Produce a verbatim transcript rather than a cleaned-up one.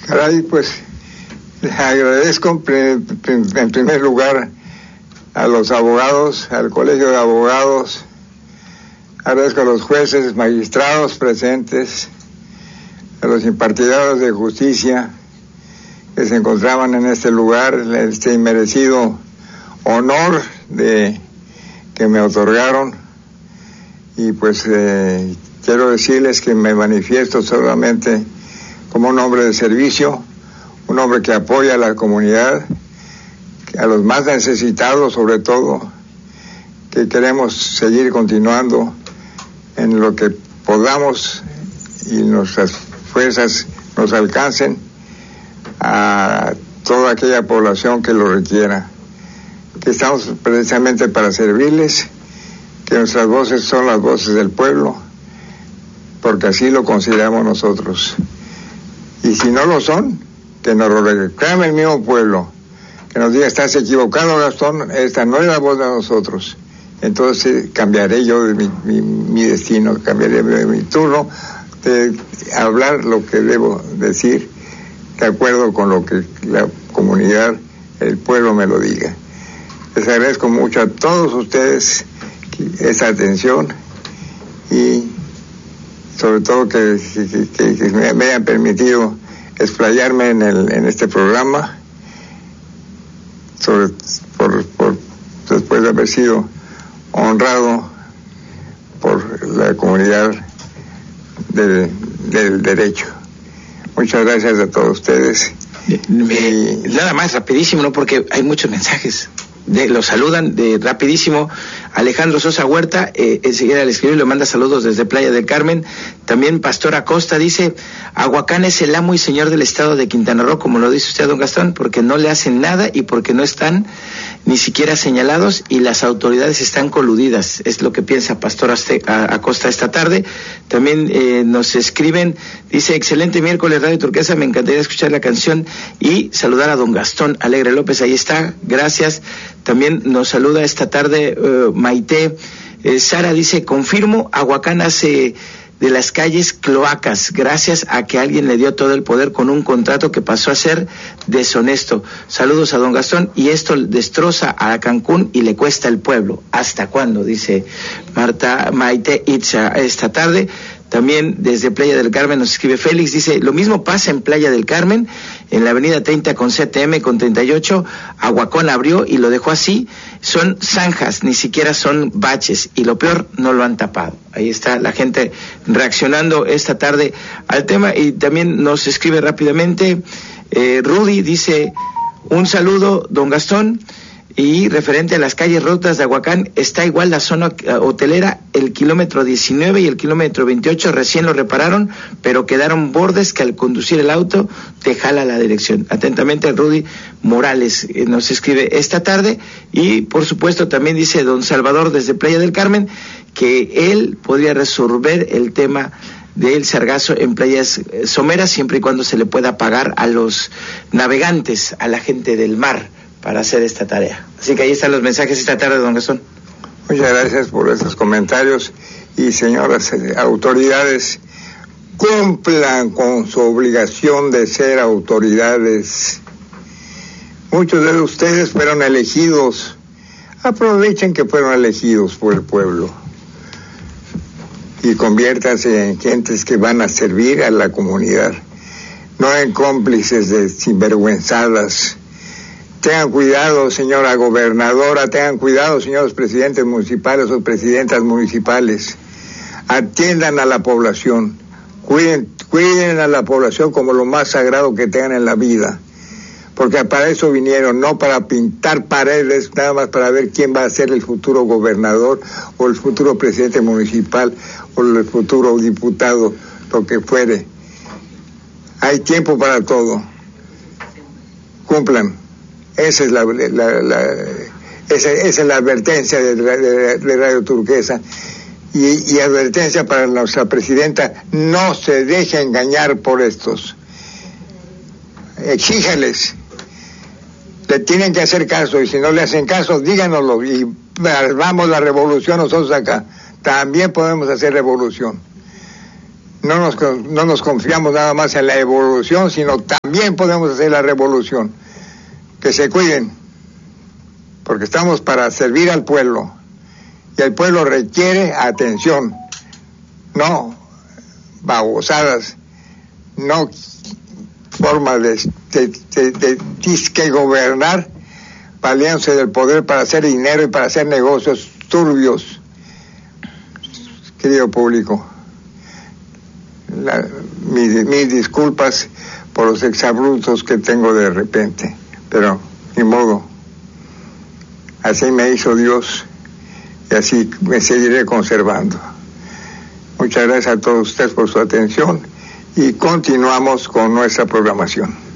Caray, pues le agradezco en primer lugar a los abogados, al Colegio de Abogados, agradezco a los jueces, magistrados presentes, a los impartidores de justicia que se encontraban en este lugar, este inmerecido honor de que me otorgaron, y pues eh, quiero decirles que me manifiesto solamente como un hombre de servicio, un hombre que apoya a la comunidad, a los más necesitados sobre todo, que queremos seguir continuando en lo que podamos y nuestras fuerzas nos alcancen a toda aquella población que lo requiera, que estamos precisamente para servirles, que nuestras voces son las voces del pueblo, porque así lo consideramos nosotros. Y si no lo son, que nos lo reclame el mismo pueblo, que nos diga: estás equivocado, Gastón, esta no es la voz de nosotros. Entonces cambiaré yo de mi, mi, mi destino, cambiaré de mi turno de hablar lo que debo decir, de acuerdo con lo que la comunidad, el pueblo me lo diga. Les agradezco mucho a todos ustedes esa atención y sobre todo que, que, que, que me hayan permitido explayarme en, el, en este programa, sobre, por, por, después de haber sido honrado por la comunidad de, del derecho. Muchas gracias a todos ustedes. Me, y, nada más, rapidísimo, ¿no? Porque hay muchos mensajes. De, los saludan de rapidísimo. Alejandro Sosa Huerta, eh, enseguida le escribe y le manda saludos desde Playa del Carmen. También Pastor Acosta dice: Aguacán es el amo y señor del estado de Quintana Roo, como lo dice usted, don Gastón, porque no le hacen nada y porque no están ni siquiera señalados y las autoridades están coludidas. Es lo que piensa Pastor Acosta esta tarde. También eh, nos escriben, dice: excelente miércoles Radio Turquesa, me encantaría escuchar la canción y saludar a don Gastón Alegre López, ahí está, gracias. También nos saluda esta tarde uh, Maite. Eh, Sara dice: confirmo, Aguacán hace de las calles cloacas, gracias a que alguien le dio todo el poder con un contrato que pasó a ser deshonesto. Saludos a don Gastón, y esto destroza a Cancún y le cuesta al pueblo. ¿Hasta cuándo? Dice Marta Maite Itza esta tarde. También desde Playa del Carmen nos escribe Félix, dice: lo mismo pasa en Playa del Carmen, en la avenida treinta con C T M con treinta y ocho, Aguacón abrió y lo dejó así, son zanjas, ni siquiera son baches, y lo peor, no lo han tapado. Ahí está la gente reaccionando esta tarde al tema. Y también nos escribe rápidamente eh, Rudy, dice: un saludo, don Gastón. Y referente a las calles rotas de Aguacán, está igual la zona hotelera, el kilómetro diecinueve y el kilómetro veintiocho recién lo repararon, pero quedaron bordes que al conducir el auto te jala la dirección. Atentamente, Rudy Morales eh, nos escribe esta tarde. Y por supuesto también dice don Salvador desde Playa del Carmen que él podría resolver el tema del sargazo en playas someras siempre y cuando se le pueda pagar a los navegantes, a la gente del mar, para hacer esta tarea. Así que ahí están los mensajes esta tarde, don Gastón. Muchas gracias por esos comentarios. Y señoras eh, autoridades, cumplan con su obligación de ser autoridades. Muchos de ustedes fueron elegidos. Aprovechen que fueron elegidos por el pueblo y conviértanse en gentes que van a servir a la comunidad, no en cómplices de sinvergüenzadas. Tengan cuidado, señora gobernadora, tengan cuidado, señores presidentes municipales o presidentas municipales. Atiendan a la población, cuiden, cuiden a la población como lo más sagrado que tengan en la vida, porque para eso vinieron, no para pintar paredes, nada más para ver quién va a ser el futuro gobernador o el futuro presidente municipal o el futuro diputado, lo que fuere. Hay tiempo para todo. Cumplan. Esa es la, la, la esa, esa es la advertencia de, de, de Radio Turquesa. Y, y advertencia para nuestra presidenta: no se deje engañar por estos. Exíjales, le tienen que hacer caso, y si no le hacen caso, díganoslo y armamos la revolución nosotros acá. También podemos hacer revolución. no nos, no nos confiamos nada más en la evolución, sino también podemos hacer la revolución. Que se cuiden, porque estamos para servir al pueblo, y el pueblo requiere atención, no babosadas, no formas de, de, de, de disque gobernar, valiéndose del poder para hacer dinero y para hacer negocios turbios. Querido público, la, mis, mis disculpas por los exabruptos que tengo de repente, pero ni modo, así me hizo Dios y así me seguiré conservando. Muchas gracias a todos ustedes por su atención y continuamos con nuestra programación.